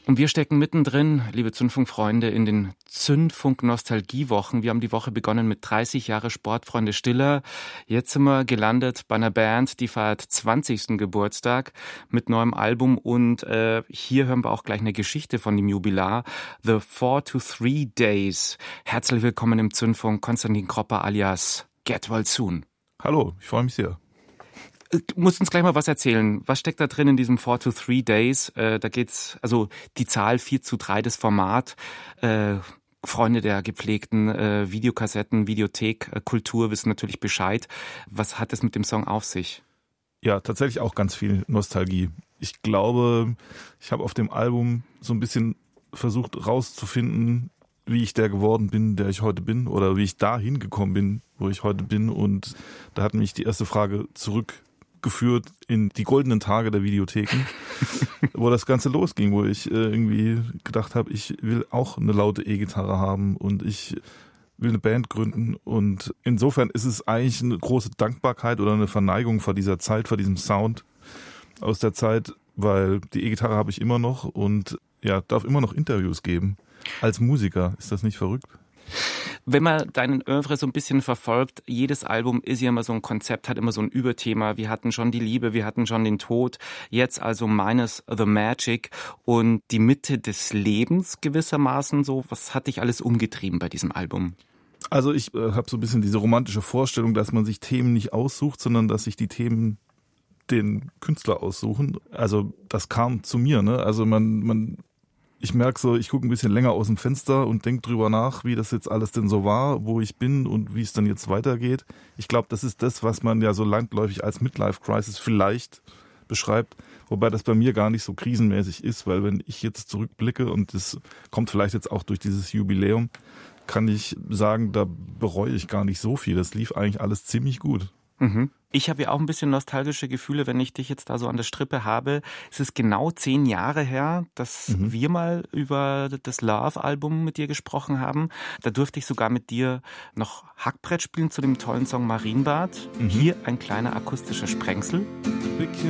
Und wir stecken mittendrin, liebe Zündfunk-Freunde, in den Zündfunk-Nostalgie-Wochen. Wir haben die Woche begonnen mit 30 Jahre Sportfreunde Stiller. Jetzt sind wir gelandet bei einer Band, die feiert 20. Geburtstag mit neuem Album. Und hier hören wir auch gleich eine Geschichte von dem Jubilar. The 4 to 3 Days. Herzlich willkommen im Zündfunk, Konstantin Kropper alias Get Well Soon. Hallo, ich freue mich sehr. Du musst uns gleich mal was erzählen. Was steckt da drin in diesem 4 to 3 Days? Da geht's, also die Zahl 4 zu 3, das Format, Freunde der gepflegten Videokassetten, Videothek, Kultur wissen natürlich Bescheid. Was hat es mit dem Song auf sich? Ja, tatsächlich auch ganz viel Nostalgie. Ich glaube, ich habe auf dem Album so ein bisschen versucht rauszufinden, wie ich der geworden bin, der ich heute bin, oder wie ich da hingekommen bin, wo ich heute bin. Und da hat mich die erste Frage zurückgeführt in die goldenen Tage der Videotheken, wo das Ganze losging, wo ich irgendwie gedacht habe, ich will auch eine laute E-Gitarre haben und ich will eine Band gründen. Und insofern ist es eigentlich eine große Dankbarkeit oder eine Verneigung vor dieser Zeit, vor diesem Sound aus der Zeit, weil die E-Gitarre habe ich immer noch und ja, darf immer noch Interviews geben. Als Musiker, ist das nicht verrückt? Wenn man deinen Oeuvre so ein bisschen verfolgt, jedes Album ist ja immer so ein Konzept, hat immer so ein Überthema. Wir hatten schon die Liebe, wir hatten schon den Tod, jetzt also Minus the Magic und die Mitte des Lebens gewissermaßen so. Was hat dich alles umgetrieben bei diesem Album? Also ich habe so ein bisschen diese romantische Vorstellung, dass man sich Themen nicht aussucht, sondern dass sich die Themen den Künstler aussuchen. Also das kam zu mir, ne? Also ich merke so, ich gucke ein bisschen länger aus dem Fenster und denke drüber nach, wie das jetzt alles denn so war, wo ich bin und wie es dann jetzt weitergeht. Ich glaube, das ist das, was man ja so landläufig als Midlife-Crisis vielleicht beschreibt, wobei das bei mir gar nicht so krisenmäßig ist, weil wenn ich jetzt zurückblicke und das kommt vielleicht jetzt auch durch dieses Jubiläum, kann ich sagen, da bereue ich gar nicht so viel. Das lief eigentlich alles ziemlich gut. Mhm. Ich habe ja auch ein bisschen nostalgische Gefühle, wenn ich dich jetzt da so an der Strippe habe. Es ist genau 10 Jahre her, dass wir mal über das Love-Album mit dir gesprochen haben. Da durfte ich sogar mit dir noch Hackbrett spielen zu dem tollen Song Marienbad. Hier ein kleiner akustischer Sprengsel.